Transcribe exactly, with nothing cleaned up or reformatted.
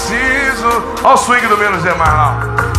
preciso. Olha o swing do menos é mais lá.